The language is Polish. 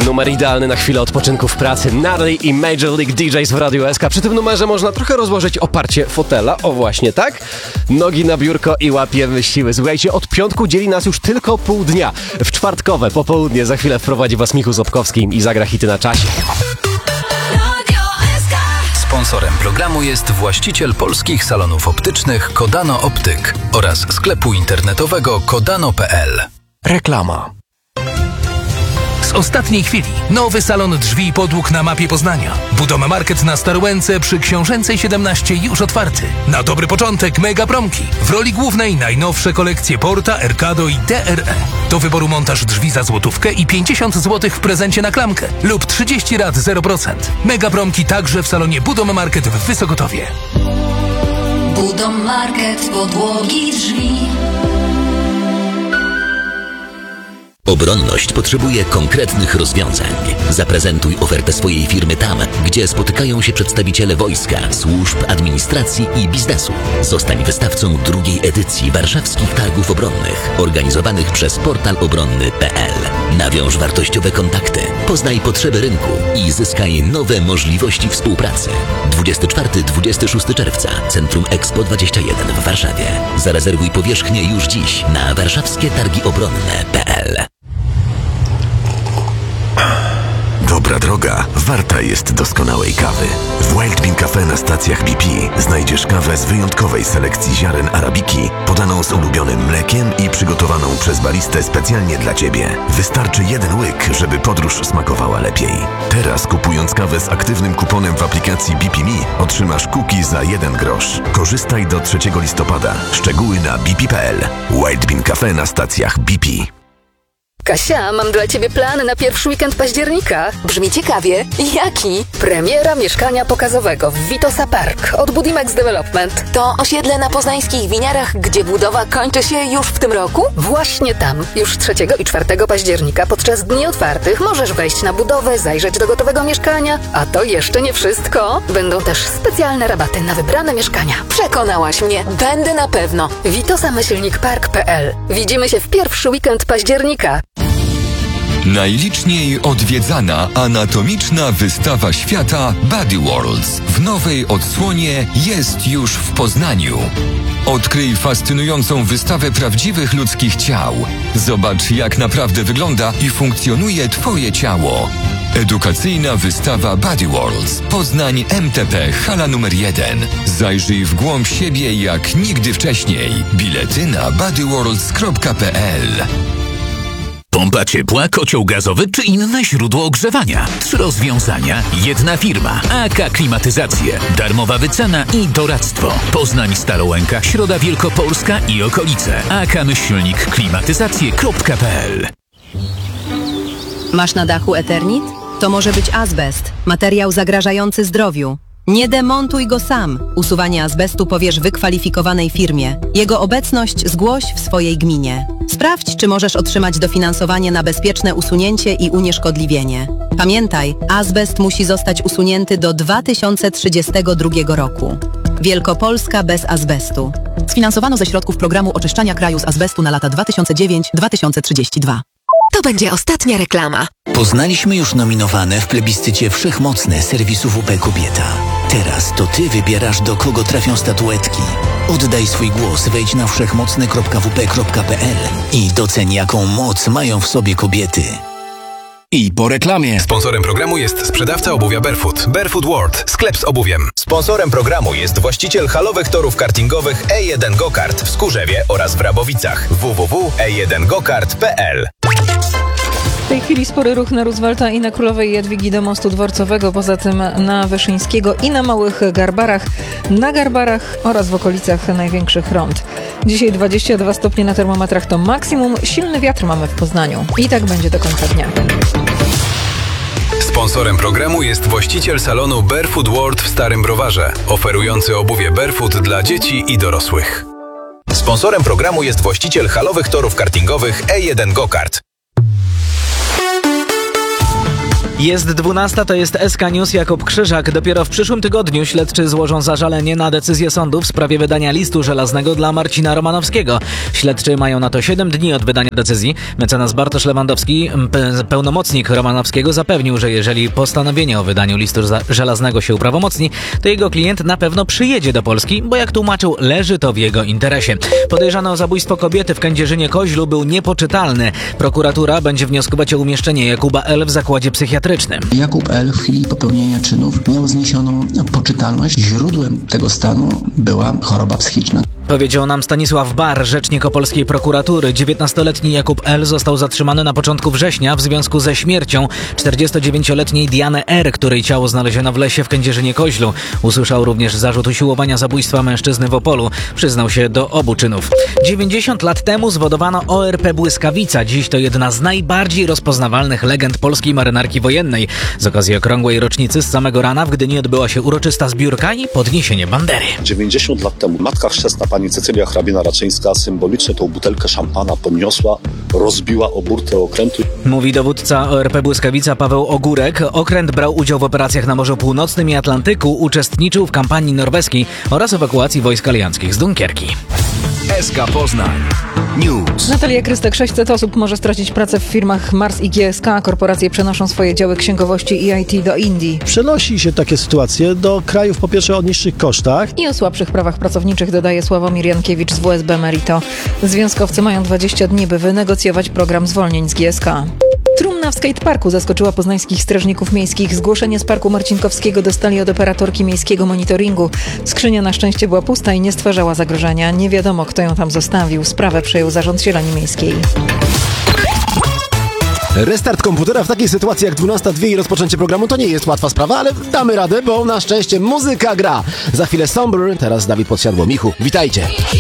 Numer idealny na chwilę odpoczynku w pracy. Natalie i Major League DJs w Radiu SK. Przy tym numerze można trochę rozłożyć oparcie fotela. O właśnie, tak? Nogi na biurko i łapiemy siły. Słuchajcie, od piątku dzieli nas już tylko pół dnia. W czwartkowe popołudnie za chwilę wprowadzi was Michu Zopkowski i zagra hity na czasie. Sponsorem programu jest właściciel polskich salonów optycznych Kodano Optyk oraz sklepu internetowego kodano.pl. Reklama. Z ostatniej chwili nowy salon drzwi i podłóg na mapie Poznania. Budoma Market na Starłęce przy Książęcej 17 już otwarty. Na dobry początek mega promki. W roli głównej najnowsze kolekcje Porta, Ercado i DRE. Do wyboru montaż drzwi za złotówkę i 50 zł w prezencie na klamkę lub 30 rat 0%. Mega promki także w salonie Budoma Market w Wysokotowie. Budom Market, podłogi, drzwi. Obronność potrzebuje konkretnych rozwiązań. Zaprezentuj ofertę swojej firmy tam, gdzie spotykają się przedstawiciele wojska, służb, administracji i biznesu. Zostań wystawcą drugiej edycji warszawskich targów obronnych, organizowanych przez portal obronny.pl. Nawiąż wartościowe kontakty, poznaj potrzeby rynku i zyskaj nowe możliwości współpracy. 24-26 czerwca, Centrum Expo 21 w Warszawie. Zarezerwuj powierzchnię już dziś na warszawskietargiobronne.pl. Dobra droga warta jest doskonałej kawy. W Wild Bean Cafe na stacjach BP znajdziesz kawę z wyjątkowej selekcji ziaren arabiki, podaną z ulubionym mlekiem i przygotowaną przez baristę specjalnie dla Ciebie. Wystarczy jeden łyk, żeby podróż smakowała lepiej. Teraz kupując kawę z aktywnym kuponem w aplikacji BP Me otrzymasz cookie za 1 grosz. Korzystaj do 3 listopada. Szczegóły na bp.pl. Wild Bean Cafe na stacjach BP. Kasia, mam dla Ciebie plan na pierwszy weekend października. Brzmi ciekawie. Jaki? Premiera mieszkania pokazowego w Vitosa Park od Budimax Development. To osiedle na poznańskich Winiarach, gdzie budowa kończy się już w tym roku? Właśnie tam. Już 3 i 4 października podczas dni otwartych możesz wejść na budowę, zajrzeć do gotowego mieszkania. A to jeszcze nie wszystko. Będą też specjalne rabaty na wybrane mieszkania. Przekonałaś mnie. Będę na pewno. Vitosa-park.pl. Widzimy się w pierwszy weekend października. Najliczniej odwiedzana anatomiczna wystawa świata Body Worlds w nowej odsłonie jest już w Poznaniu. Odkryj fascynującą wystawę prawdziwych ludzkich ciał. Zobacz, jak naprawdę wygląda i funkcjonuje Twoje ciało. Edukacyjna wystawa Body Worlds. Poznań MTP, hala numer 1. Zajrzyj w głąb siebie jak nigdy wcześniej. Bilety na bodyworlds.pl. Pompa ciepła, kocioł gazowy czy inne źródło ogrzewania. 3 rozwiązania, jedna firma. AK Klimatyzacje. Darmowa wycena i doradztwo. Poznań, Stalołęka, Środa Wielkopolska i okolice. AK-klimatyzacje.pl. Masz na dachu Eternit? To może być azbest, materiał zagrażający zdrowiu. Nie demontuj go sam. Usuwanie azbestu powierz wykwalifikowanej firmie. Jego obecność zgłoś w swojej gminie. Sprawdź, czy możesz otrzymać dofinansowanie na bezpieczne usunięcie i unieszkodliwienie. Pamiętaj, azbest musi zostać usunięty do 2032 roku. Wielkopolska bez azbestu. Sfinansowano ze środków programu oczyszczania kraju z azbestu na lata 2009-2032. To będzie ostatnia reklama. Poznaliśmy już nominowane w plebiscycie Wszechmocne serwisu WP Kobieta. Teraz to Ty wybierasz, do kogo trafią statuetki. Oddaj swój głos, wejdź na wszechmocne.wp.pl i doceń, jaką moc mają w sobie kobiety. I po reklamie. Sponsorem programu jest sprzedawca obuwia Barefoot. Barefoot World. Sklep z obuwiem. Sponsorem programu jest właściciel halowych torów kartingowych E1 Go-Kart w Skórzewie oraz w Rabowicach. www.e1gokart.pl. W tej chwili spory ruch na Roosevelta i na Królowej Jadwigi do mostu dworcowego, poza tym na Wyszyńskiego i na Małych Garbarach, na Garbarach oraz w okolicach największych rond. Dzisiaj 22 stopnie na termometrach to maksimum, silny wiatr mamy w Poznaniu. I tak będzie do końca dnia. Sponsorem programu jest właściciel salonu Barefoot World w Starym Browarze, oferujący obuwie barefoot dla dzieci i dorosłych. Sponsorem programu jest właściciel halowych torów kartingowych E1 Go-Kart. Jest 12, to jest SK News, Jakub Krzyżak. Dopiero w przyszłym tygodniu śledczy złożą zażalenie na decyzję sądu w sprawie wydania listu żelaznego dla Marcina Romanowskiego. Śledczy mają na to 7 dni od wydania decyzji. Mecenas Bartosz Lewandowski, pełnomocnik Romanowskiego, zapewnił, że jeżeli postanowienie o wydaniu listu żelaznego się uprawomocni, to jego klient na pewno przyjedzie do Polski, bo jak tłumaczył, leży to w jego interesie. Podejrzany o zabójstwo kobiety w Kędzierzynie-Koźlu był niepoczytalny. Prokuratura będzie wnioskować o umieszczenie Jakuba L. w zakładzie psychiatrycznym. Jakub L. w chwili popełnienia czynów miał zniesioną poczytalność. Źródłem tego stanu była choroba psychiczna. Powiedział nam Stanisław Bar, rzecznik opolskiej prokuratury. 19-letni Jakub L. został zatrzymany na początku września w związku ze śmiercią 49-letniej Diany R., której ciało znaleziono w lesie w Kędzierzynie-Koźlu. Usłyszał również zarzut usiłowania zabójstwa mężczyzny w Opolu. Przyznał się do obu czynów. 90 lat temu zwodowano ORP Błyskawica. Dziś to jedna z najbardziej rozpoznawalnych legend polskiej marynarki wojennej. Z okazji okrągłej rocznicy z samego rana w Gdyni odbyła się uroczysta zbiórka i podniesienie bandery. 90 lat temu matka chrzestna pani Cecylia Hrabina-Raczyńska symbolicznie tą butelkę szampana podniosła, rozbiła o burtę okrętu. Mówi dowódca ORP Błyskawica Paweł Ogórek. Okręt brał udział w operacjach na Morzu Północnym i Atlantyku, uczestniczył w kampanii norweskiej oraz ewakuacji wojsk alianckich z Dunkierki. SK Poznań News. Natalia Krystek, 600 osób może stracić pracę w firmach Mars i GSK. Korporacje przenoszą swoje działy księgowości i IT do Indii. Przenosi się takie sytuacje do krajów po pierwsze o niższych kosztach I o słabszych prawach pracowniczych, dodaje Sławomir Jankiewicz z WSB Merito. Związkowcy mają 20 dni, by wynegocjować program zwolnień z GSK. Trumna w skateparku zaskoczyła poznańskich strażników miejskich. Zgłoszenie z Parku Marcinkowskiego dostali od operatorki miejskiego monitoringu. Skrzynia na szczęście była pusta i nie stwarzała zagrożenia. Nie wiadomo, kto ją tam zostawił. Sprawę przejął zarząd Zieleni Miejskiej. Restart komputera w takiej sytuacji jak 12:02 i rozpoczęcie programu to nie jest łatwa sprawa, ale damy radę, bo na szczęście muzyka gra. Za chwilę Somber, teraz Dawid Podsiadło. Michu, witajcie.